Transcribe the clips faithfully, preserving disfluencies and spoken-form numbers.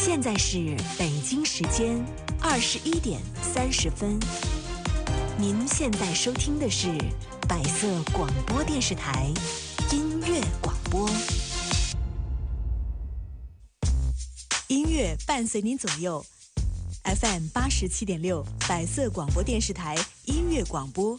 现在是北京时间二十一点三十分。您现在收听的是百色广播电视台音乐广播，音乐伴随您左右。F M 八十七点六，百色广播电视台音乐广播。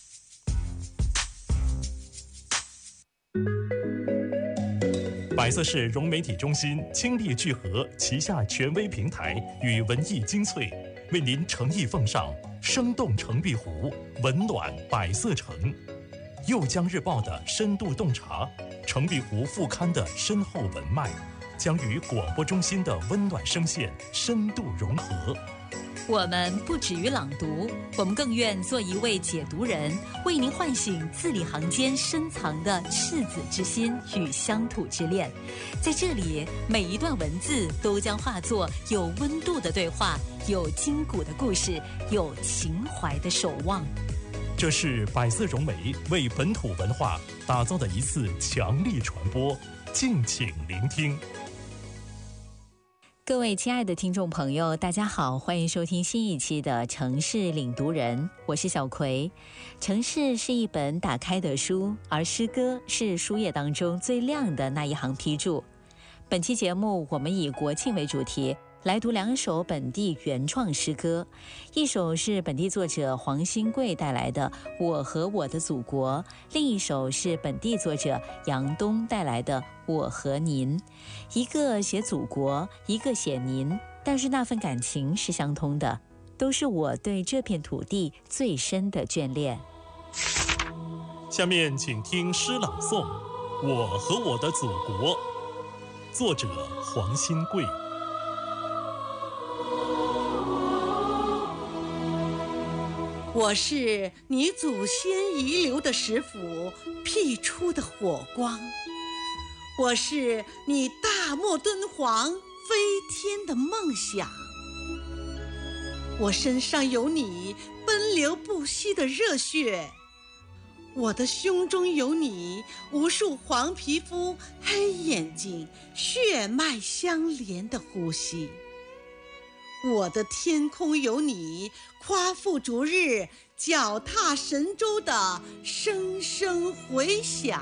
百色市融媒体中心倾力聚合旗下权威平台与文艺精粹，为您诚意奉上生动城壁湖，温暖百色城。右江日报的深度洞察，城壁湖副刊的深厚文脉，将与广播中心的温暖声线深度融合。 我们不止于朗读，我们更愿做一位解读人，为您唤醒字里行间深藏的赤子之心与乡土之恋。在这里，每一段文字都将化作有温度的对话，有筋骨的故事，有情怀的守望。 这是百色融媒为本土文化打造的一次强力传播，敬请聆听。 各位亲爱的听众朋友，大家好，欢迎收听新一期的城市领读人，我是小葵。城市是一本打开的书，而诗歌是书页当中最亮的那一行批注。本期节目我们以国庆为主题，来读两首本地原创诗歌，一首是本地作者黄新贵带来的《我和我的祖国》，另一首是本地作者杨东带来的《我和您》。一个写祖国，一个写您，但是那份感情是相通的，都是我对这片土地最深的眷恋。 下面请听诗朗诵《我和我的祖国》，作者黄新贵。 我是你祖先遗留的石斧辟出的火光，我是你大漠敦煌飞天的梦想，我身上有你奔流不息的热血，我的胸中有你无数黄皮肤黑眼睛血脉相连的呼吸，我的天空有你夸父逐日脚踏神州的声声回响，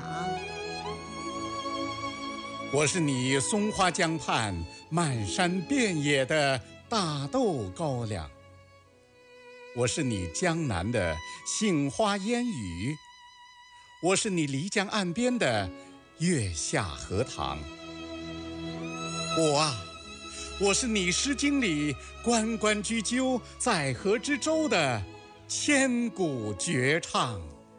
我是你松花江畔漫山遍野的大豆高粱，我是你江南的杏花烟雨，我是你漓江岸边的月下荷塘，我啊，我是你诗经里关关雎鸠，在河之洲的千古绝唱。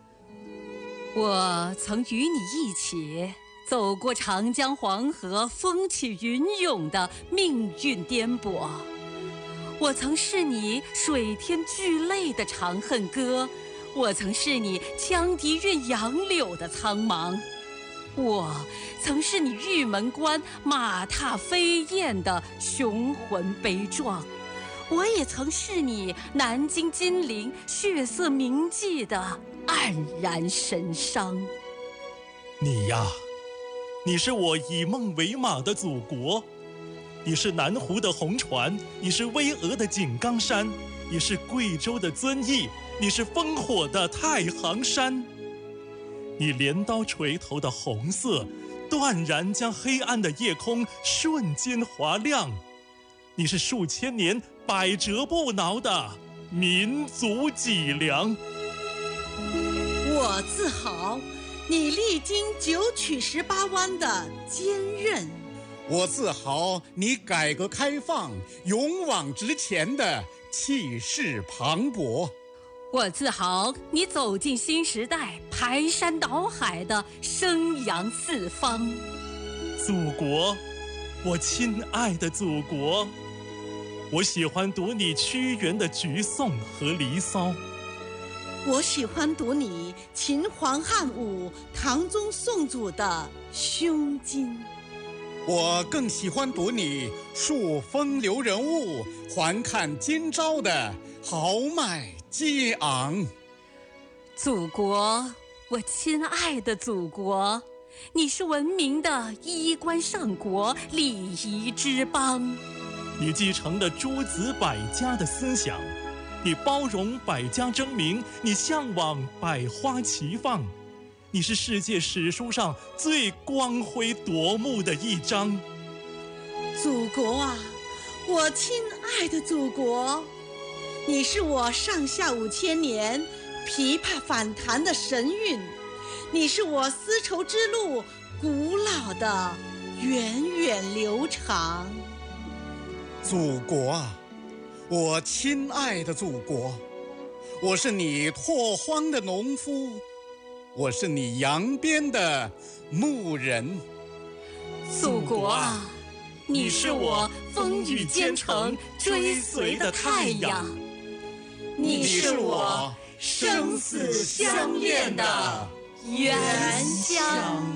我曾与你一起走过长江黄河风起云涌的命运颠簸，我曾是你水天巨泪的长恨歌，我曾是你羌笛韵杨柳的苍茫，我曾是你玉门关马踏飞燕的雄浑悲壮，我也曾是你南京金陵血色铭记的黯然神伤。 你呀，你是我以梦为马的祖国，你是南湖的红船，你是巍峨的井冈山，你是贵州的遵义，你是烽火的太行山。你镰刀锤头的红色，断然将黑暗的夜空瞬间划亮。你是数千年百折不挠的民族脊梁。 我自豪你历经九曲十八弯的坚韧， 我自豪你改革开放勇往直前的气势磅礴， 我自豪你走进新时代排山倒海的生扬四方。 祖国，我亲爱的祖国，我喜欢读你屈原的《橘颂》和《离骚》， 我喜欢读你秦皇汉武唐宗宋祖的《胸襟》， 我更喜欢读你述风流人物还看今朝的豪迈激昂。 祖国，我亲爱的祖国，你是文明的衣冠上国，礼仪之邦。 你继承了诸子百家的思想，你包容百家争鸣，你向往百花齐放，你是世界史书上最光辉夺目的一章。 祖国啊，我亲爱的祖国，你是我上下五千年琵琶反弹的神韵，你是我丝绸之路古老的源远流长。 祖国啊，我亲爱的祖国，我是你拓荒的农夫，我是你扬鞭的牧人。 祖国啊，你是我风雨兼程追随的太阳， 你是我生死相恋的原乡。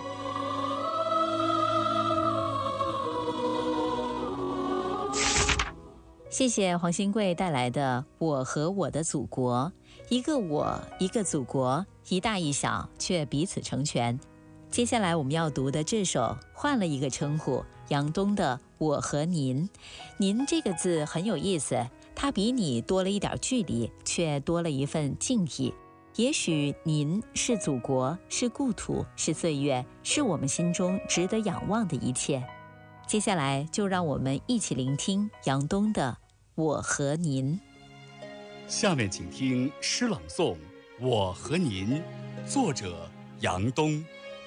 谢谢黄新贵带来的《我和我的祖国》，一个我，一个祖国，一大一小，却彼此成全。接下来我们要读的这首换了一个称呼，杨东的《我和您》。您这个字很有意思，它比你多了一点距离，却多了一份敬意。也许您是祖国，是故土，是岁月，是我们心中值得仰望的一切。接下来就让我们一起聆听杨东的我和您。 下面请听诗朗诵《我和您》，作者杨东。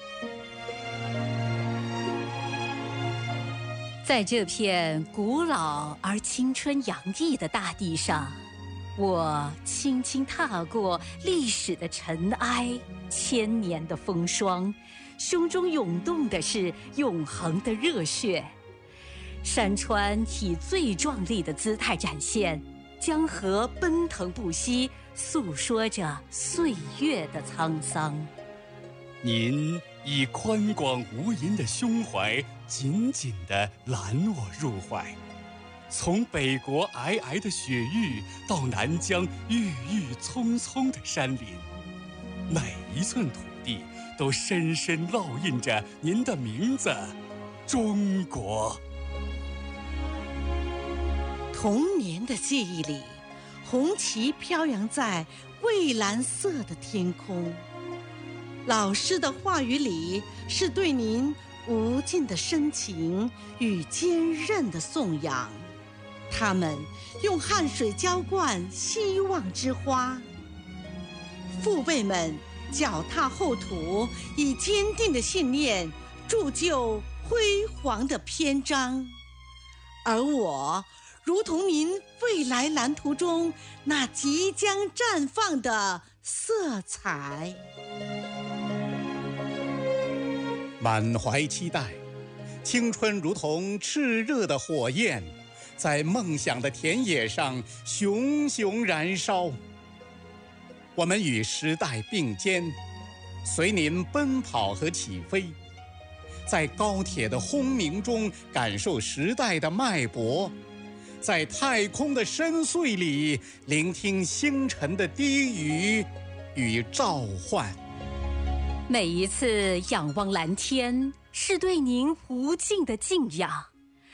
在这片古老而青春洋溢的大地上，我轻轻踏过历史的尘埃，千年的风霜，胸中涌动的是永恒的热血。山川以最壮丽的姿态展现，江河奔腾不息，诉说着岁月的沧桑。 您以宽广无垠的胸怀，紧紧地揽我入怀。从北国皑皑的雪域，到南疆郁郁葱葱的山林，每一寸土地都深深烙印着您的名字——中国。 童年的记忆里，红旗飘扬在蔚蓝色的天空。老师的话语里，是对您无尽的深情与坚韧的颂扬。他们用汗水浇灌希望之花，父辈们脚踏厚土，以坚定的信念铸就辉煌的篇章。而我如同您未来蓝图中那即将绽放的色彩。 满怀期待，青春如同炽热的火焰，在梦想的田野上熊熊燃烧。我们与时代并肩，随您奔跑和起飞，在高铁的轰鸣中感受时代的脉搏，在太空的深邃里聆听星辰的低语与召唤。 每一次仰望蓝天，是对您无尽的敬仰。